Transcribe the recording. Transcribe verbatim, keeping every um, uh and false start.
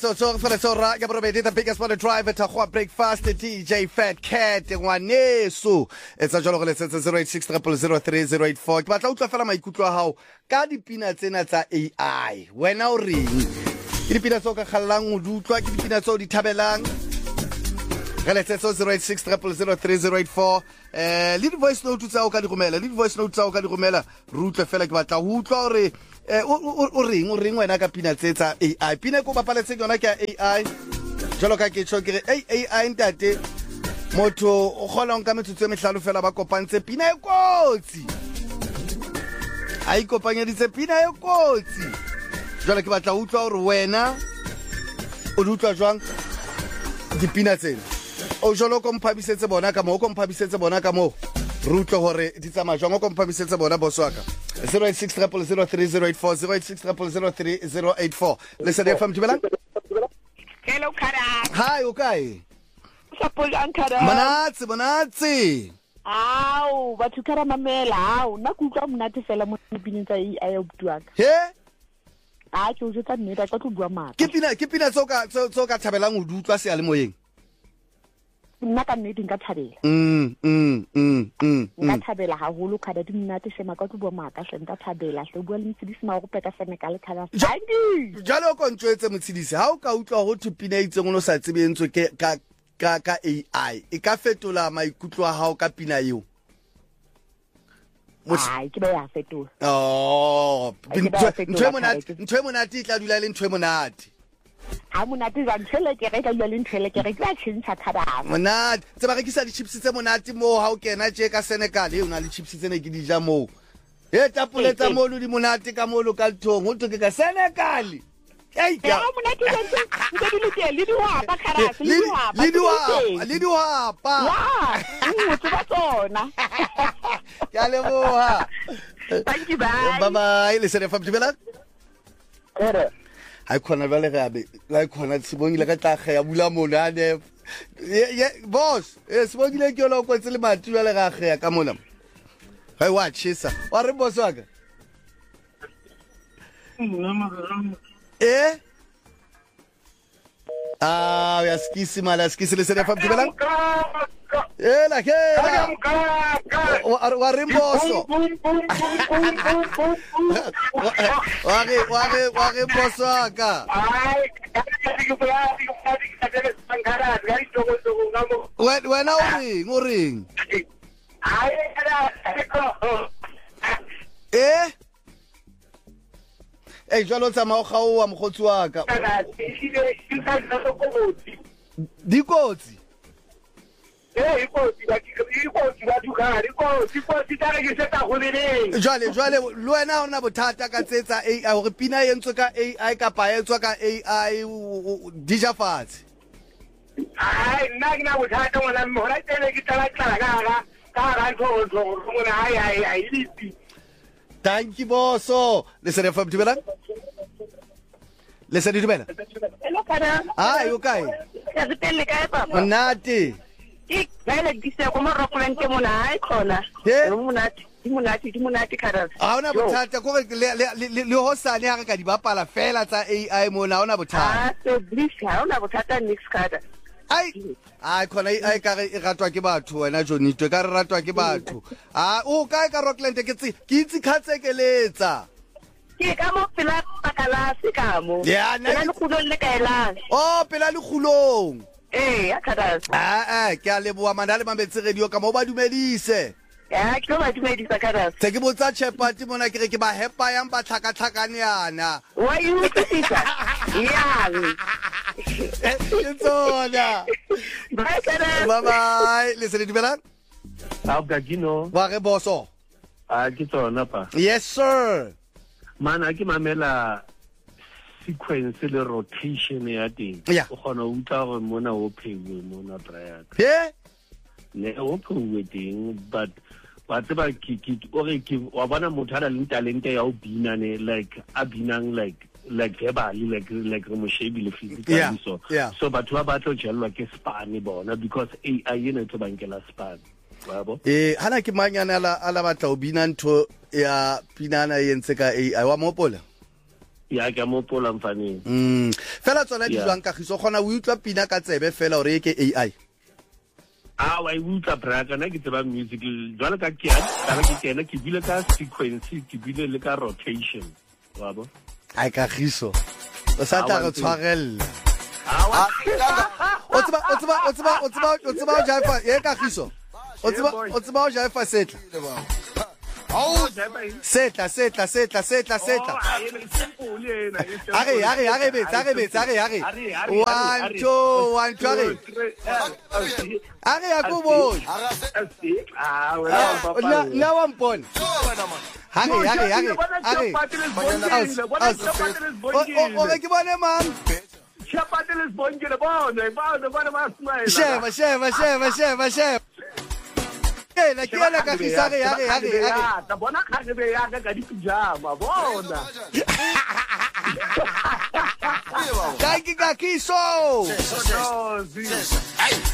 So so for so ra ke probedi the biggest one driver to go breakfast D J Fat Cat ngwaneso etsa jalo go letsetsa zero eight six zero zero three zero eight four ke batla utlwa fela maikutlo a hao ka dipina tsena tsa A I wena o reng ke dipina tso ka khallang o dutlwa ke dipina tso di thabelang re letsetsa zero eight six zero zero three zero eight four eh lead voice note tsa o ka di romela lead voice note tsa o ka di romela re utlwe fela ke batla ho utlwa hore eh o ring o ring wena ka pina tsetsa A I pina ko bapaletse yona ke A I jalo ka ke tshwa ke A I ntate motho o kgola nka metsotso e mehlalo fela ba kopantse pina e kotsi ai kopanya ditse pina e kotsi jalo ke batla utlwa hore wena o utlwa jwang dipina tsena o jalo ko mphabisetse bona ka mo ko mphabisetse bona ka mo rutlo hore di tsama jwang o ko mphabisetse bona boswaka zero eight six zero zero three zero eight four zero eight six zero zero three zero eight four listen F M Dumelang. Hello Kara. Hi okay. Suppose Ankara. Manatsi manatsi. Aw batho Kara mamela aw na kutlwa monate fela mo dipineng tsa A I obtuaka. He? A ke o jotsa nnete ka tlo bua maka. Ke pina ke pina tso ka tso ka thabelang o dutlwa se ale moyeng. Nna ka nnete nka thabela. Mm mm mm mm. Nka thabela haholo Kara di monate sema ka tlo bua maka se nka thabela se bua le mtsidisi ma go peta fene ka le Kara. Hangi. Jalo ko ntwetse mtsidisi ha o ka utlwa go thupina itseng o no sa tsebentswe ke ka ka ka A I e ka fetola maikutlo a hao ka pina eo. Ai ke ba ya fetola. Oh, ntwe monate ntwe monate tla dula le ntwe monate. Ha monate ba ntshele ke re ka dula le ntshele ke re ka tshintsa thaba. Monate tse ba rekisa di chips tse monate mo ha o kena je ka Senegal e una le chips tsene ke di ja mo. E tapole tsa mo lu di monate ka mo lo ka thong ho toke ka Senegal. Hey ya monate ba ntse di le ke le di wa ba Kara le di wa le di wa le di wa pa. Ya mo tsa tsona. Ya le boha. Thank you bye. Bye bye listen F M Dumelang. Kere ha khona ba le gabe la khona tsibongile ka tlaga ya bula monane boss eh sibongile ke lo kwetse le matu ya le gage ya ka mona hai wa chisa wa re boss wa ka eh ah ya skisi mala skisi le sene fa Dumelang eh la ke wa re boss wa re wa re wa re boss wa ka wena o ring o ring eh eh jalo tsa ma ga o wa mogotsi wa ka dikotsi eh ikotsi ba ikotsi ba dukare ikotsi ikotsi tare ke setsa go leneng jwale jwale le wena ona bothata ka tsetsa A I hore pina e entswe ka A I ka pa etswa ka A I dija fatshe ai nna ke na bothata ngwana mme hora tsene ke tla tla ga ga ka ga ntho ntho ngwana ai ai ai litsi thank you bosso listen F M Dumelang listen Dumela hello Kara ai okay ya tele ka papa monate ik bale dise ko mo rokolen ke mona ai khona monate di monate di monate Kara ha ona bothata ko le le hosane ha re ka di bapala fela tsa A I mona ha ona bothata ah so please ha ona bothata next Kara ai ai khona ai ka re ratwa ke batho wena Jonito ka re ratwa ke batho ah o ka ka Rockland ke tsi ke itse khatsekeletsa ke ka mo pela pakala se ka mo ya na le khulong le kaela oh pela le khulong eh ya Kara ah eh ke a leboa mandale mambetse radio ka mo ba dumedise ya ke ba dumedisa Kara se ke botsa chepati mona ke re ke ba hepa yang ba tlhaka tlhakaneana wa you tsisa ya it's ona bye Kara bye bye listen Dumelang I've got you know wa re bosso a ke tsona pa yes sir mana ke mamela sequence le rotation ya teng o gona o utla go mona o phewe mona Brian yeah ne o phewe teng but wa tseba ke ke o re ke wa bona motho a le talent ya o bina ne like a binang like like verbally like like mo shebile physically so so batho ba batlo jelwa ke span bona because A I ene tlo bankela span Babo. Eh hana ke manyana ala ala batla o bina ntho ya pinana yentse ka A I wa mopola. ya ke mo pola mfaneng mm fela tsona di Yeah. jwang Kagiso gona o utlwa pina ka tsebe fela o re ke A I ah wa utla braka na ke tseba music jwale ka ke kana ke kena ke bile ka sequence ke bile le ka rotation wa bo ai Kagiso o sa tla go tshwarella ah o tsaba o tsaba o tsaba o tsaba o tsaba o jaifa ye Kagiso o tsaba o tsaba o jaifa setla setla setla setla setla setla Are are are betse are betse are are one two one two are are ya go bo na na wa mpona are are are are o o ke bone mang Chapateles bonjele bone bone bone ba smile sheba sheba sheba sheba sheba ke na ke la ka Kagiso are are are are ta bona kgagebe ya ka ka di pijama bona Thank you, Kagiso. no